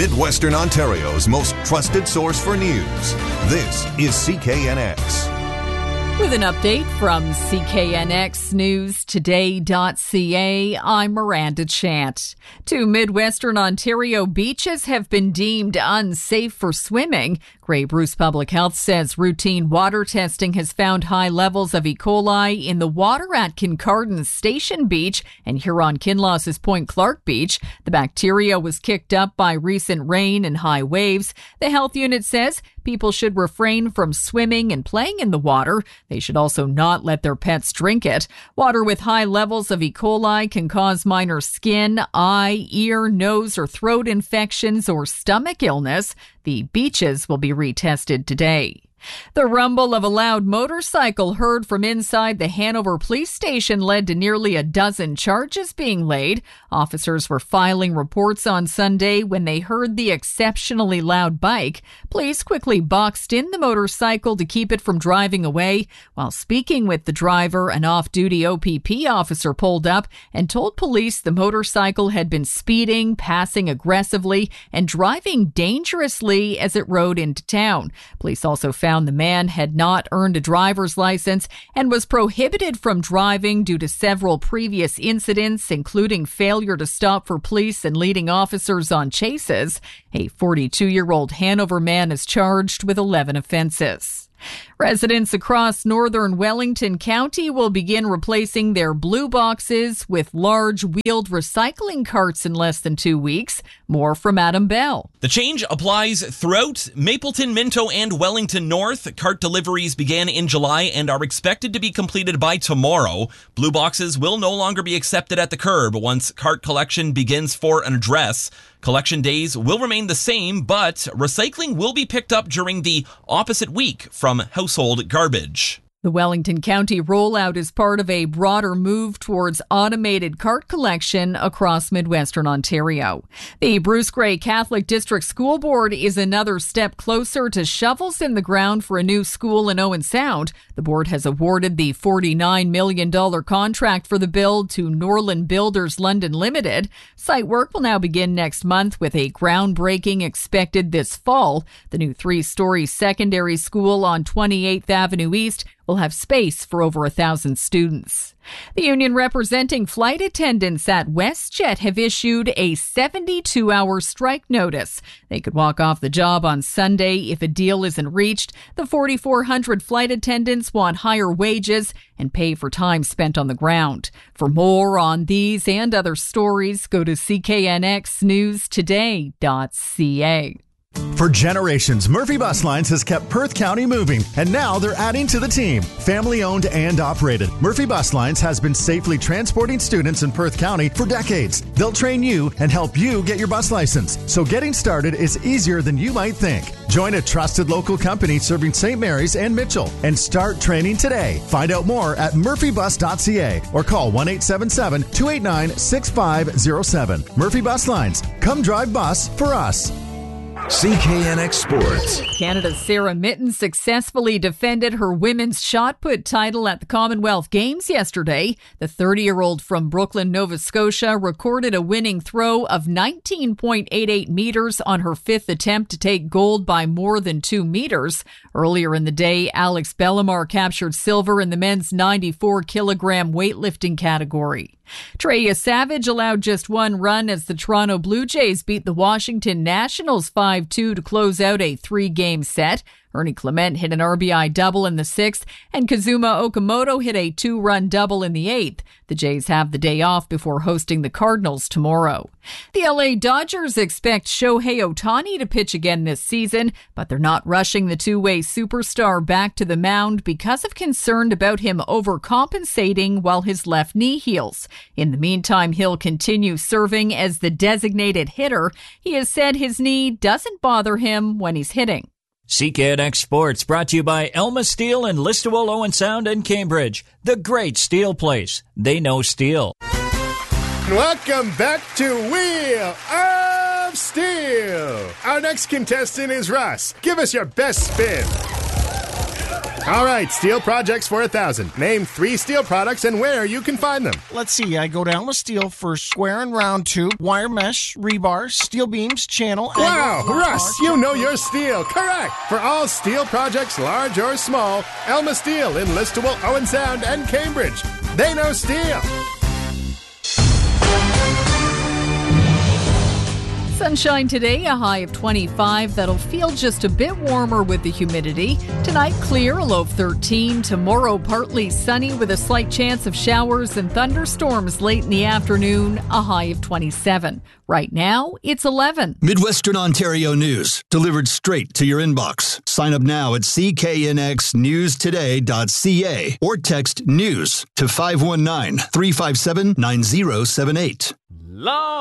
Midwestern Ontario's most trusted source for news. This is CKNX. With an update from CKNXNewsToday.ca, I'm Miranda Chant. 2 Midwestern Ontario beaches have been deemed unsafe for swimming. Grey Bruce Public Health says routine water testing has found high levels of E. coli in the water at Kincardine Station Beach and Huron-Kinloss's Point Clark Beach. The bacteria was kicked up by recent rain and high waves. The health unit says people should refrain from swimming and playing in the water. They should also not let their pets drink it. Water with high levels of E. coli can cause minor skin, eye, ear, nose, or throat infections or stomach illness. The beaches will be retested today. The rumble of a loud motorcycle heard from inside the Hanover police station led to nearly a dozen charges being laid. Officers were filing reports on Sunday when they heard the exceptionally loud bike. Police quickly boxed in the motorcycle to keep it from driving away. While speaking with the driver, an off-duty OPP officer pulled up and told police the motorcycle had been speeding, passing aggressively, and driving dangerously as it rode into town. Police also found the man had not earned a driver's license and was prohibited from driving due to several previous incidents, including failure to stop for police and leading officers on chases. A 42-year-old Hanover man is charged with 11 offenses. Residents across northern Wellington County will begin replacing their blue boxes with large wheeled recycling carts in less than 2 weeks. More from Adam Bell. The change applies throughout Mapleton, Minto, and Wellington North. Cart deliveries began in July and are expected to be completed by tomorrow. Blue boxes will no longer be accepted at the curb once cart collection begins for an address. Collection days will remain the same, but recycling will be picked up during the opposite week from household garbage. The Wellington County rollout is part of a broader move towards automated cart collection across Midwestern Ontario. The Bruce Grey Catholic District School Board is another step closer to shovels in the ground for a new school in Owen Sound. The board has awarded the $49 million contract for the build to Norland Builders London Limited. Site work will now begin next month with a groundbreaking expected this fall. The new 3-story secondary school on 28th Avenue East will have space for over 1,000 students. The union representing flight attendants at WestJet have issued a 72-hour strike notice. They could walk off the job on Sunday if a deal isn't reached. The 4,400 flight attendants want higher wages and pay for time spent on the ground. For more on these and other stories, go to CKNXNewsToday.ca. For generations, Murphy Bus Lines has kept Perth County moving, and now they're adding to the team. Family owned and operated, Murphy Bus Lines has been safely transporting students in Perth County for decades. They'll train you and help you get your bus license, so getting started is easier than you might think. Join a trusted local company serving St. Mary's and Mitchell and start training today. Find out more at murphybus.ca or call 1-877-289-6507. Murphy Bus Lines. Come drive bus for us. CKNX Sports. Canada's Sarah Mitten successfully defended her women's shot put title at the Commonwealth Games yesterday. The 30-year-old from Brooklyn, Nova Scotia, recorded a winning throw of 19.88 meters on her fifth attempt to take gold by more than 2 meters. Earlier in the day, Alex Bellemare captured silver in the men's 94-kilogram weightlifting category. Treya Savage allowed just one run as the Toronto Blue Jays beat the Washington Nationals 5-2 to close out a 3-game set. Ernie Clement hit an RBI double in the 6th, and Kazuma Okamoto hit a 2-run double in the 8th. The Jays have the day off before hosting the Cardinals tomorrow. The LA Dodgers expect Shohei Ohtani to pitch again this season, but they're not rushing the two-way superstar back to the mound because of concern about him overcompensating while his left knee heals. In the meantime, he'll continue serving as the designated hitter. He has said his knee doesn't bother him when he's hitting. CKNX Sports brought to you by Elma Steel in Listowel, Owen Sound, and Cambridge. The great steel place. They know steel. Welcome back to Wheel of Steel. Our next contestant is Russ. Give us your best spin. All right, steel projects for 1,000. Name 3 steel products and where you can find them. Let's see. I go to Elma Steel for square and round tube, wire mesh, rebar, steel beams, channel. Wow, Russ, you know your steel. Correct. For all steel projects, large or small, Elma Steel in Listowel, Owen Sound, and Cambridge. They know steel. Sunshine today, a high of 25. That'll feel just a bit warmer with the humidity. Tonight, clear, a low of 13. Tomorrow, partly sunny with a slight chance of showers and thunderstorms late in the afternoon, a high of 27. Right now, it's 11. Midwestern Ontario news, delivered straight to your inbox. Sign up now at cknxnewstoday.ca or text NEWS to 519-357-9078.